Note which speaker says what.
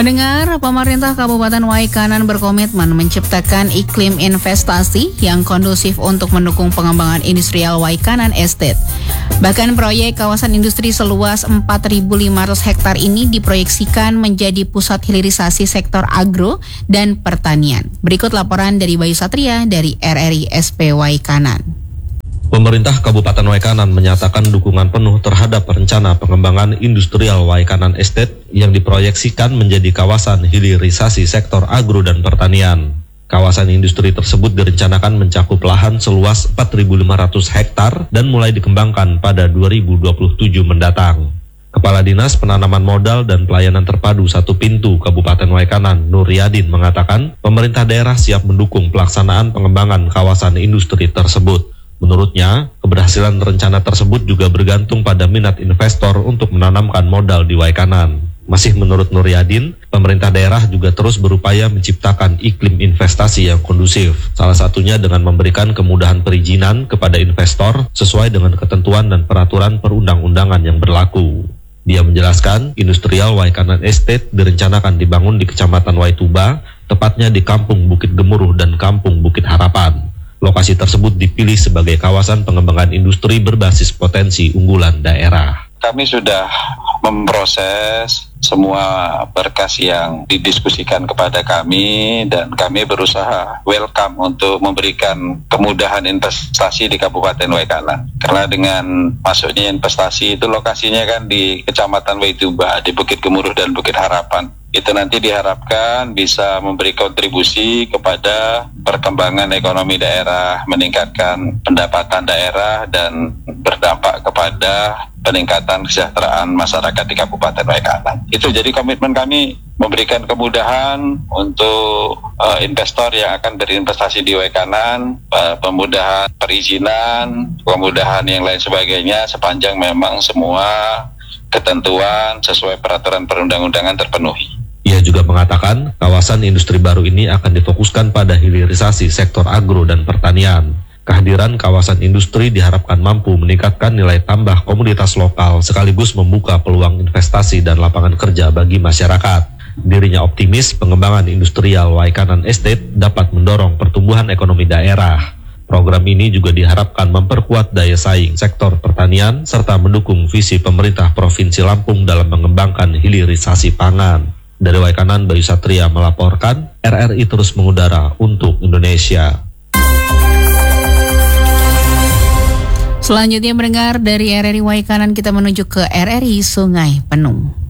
Speaker 1: Pendengar, pemerintah Kabupaten Waikanan berkomitmen menciptakan iklim investasi yang kondusif untuk mendukung pengembangan industrial Waikanan Estate. Bahkan proyek kawasan industri seluas 4.500 hektar ini diproyeksikan menjadi pusat hilirisasi sektor agro dan pertanian. Berikut laporan dari Bayu Satria dari RRI SP Waikanan.
Speaker 2: Pemerintah Kabupaten Waikanan menyatakan dukungan penuh terhadap rencana pengembangan industrial Waikanan Estate yang diproyeksikan menjadi kawasan hilirisasi sektor agro dan pertanian. Kawasan industri tersebut direncanakan mencakup lahan seluas 4.500 hektar dan mulai dikembangkan pada 2027 mendatang. Kepala Dinas Penanaman Modal dan Pelayanan Terpadu Satu Pintu Kabupaten Waikanan, Nur Yadin, mengatakan pemerintah daerah siap mendukung pelaksanaan pengembangan kawasan industri tersebut. Menurutnya, keberhasilan rencana tersebut juga bergantung pada minat investor untuk menanamkan modal di Waikanan. Masih menurut Nur Yadin, pemerintah daerah juga terus berupaya menciptakan iklim investasi yang kondusif. Salah satunya dengan memberikan kemudahan perizinan kepada investor sesuai dengan ketentuan dan peraturan perundang-undangan yang berlaku. Dia menjelaskan, industrial Waikanan Estate direncanakan dibangun di Kecamatan Waituba, tepatnya di Kampung Bukit Gemuruh dan Kampung Bukit Harapan. Lokasi tersebut dipilih sebagai kawasan pengembangan industri berbasis potensi unggulan daerah.
Speaker 3: Kami sudah memproses semua berkas yang didiskusikan kepada kami dan kami berusaha welcome untuk memberikan kemudahan investasi di Kabupaten Waikanan. Karena dengan masuknya investasi itu lokasinya kan di Kecamatan Waituba, di Bukit Gemuruh dan Bukit Harapan. Itu nanti diharapkan bisa memberi kontribusi kepada perkembangan ekonomi daerah, meningkatkan pendapatan daerah dan berdampak kepada peningkatan kesejahteraan masyarakat di Kabupaten Waikanan. Itu jadi komitmen kami memberikan kemudahan untuk investor yang akan berinvestasi di Waikanan, pemudahan perizinan, kemudahan yang lain sebagainya sepanjang memang semua ketentuan sesuai peraturan perundang-undangan terpenuhi.
Speaker 2: Ia juga mengatakan kawasan industri baru ini akan difokuskan pada hilirisasi sektor agro dan pertanian. Kehadiran kawasan industri diharapkan mampu meningkatkan nilai tambah komoditas lokal sekaligus membuka peluang investasi dan lapangan kerja bagi masyarakat. Dirinya optimis pengembangan industrial Waikanan Estate dapat mendorong pertumbuhan ekonomi daerah. Program ini juga diharapkan memperkuat daya saing sektor pertanian serta mendukung visi pemerintah Provinsi Lampung dalam mengembangkan hilirisasi pangan. Dari Waikanan, Bayu Satria melaporkan, RRI terus mengudara untuk Indonesia.
Speaker 1: Selanjutnya mendengar dari RRI Waikanan, kita menuju ke RRI Sungai Penuh.